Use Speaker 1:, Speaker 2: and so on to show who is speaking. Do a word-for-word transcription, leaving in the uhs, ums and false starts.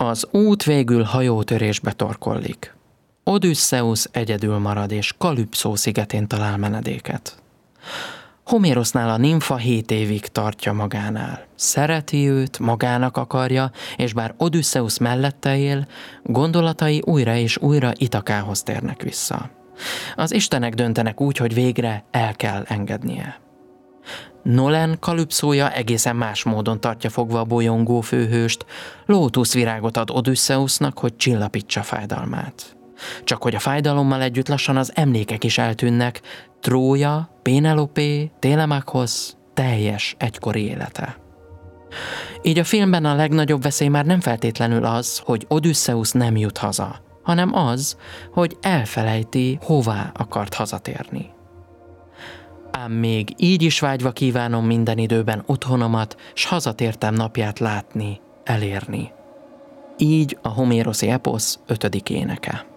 Speaker 1: Az út végül hajótörésbe torkollik. Odüsszeusz egyedül marad, és Kalüpszó szigetén talál menedéket. Homérosznál a nimfa hét évig tartja magánál. Szereti őt, magának akarja, és bár Odüsszeusz mellette él, gondolatai újra és újra Itakához térnek vissza. Az istenek döntenek úgy, hogy végre el kell engednie. Nolen Kalüpszója egészen más módon tartja fogva a bolyongó főhőst, lótuszvirágot ad Odüsszeusznak, hogy csillapítsa fájdalmát. Csak hogy a fájdalommal együtt lassan az emlékek is eltűnnek, Trója, Pénelopé, Télemakhosz teljes egykori élete. Így a filmben a legnagyobb veszély már nem feltétlenül az, hogy Odüsszeusz nem jut haza, hanem az, hogy elfelejti, hová akart hazatérni. Ám még így is vágyva kívánom minden időben otthonomat, s hazatértem napját látni, elérni. Így a homéroszi eposz ötödik éneke.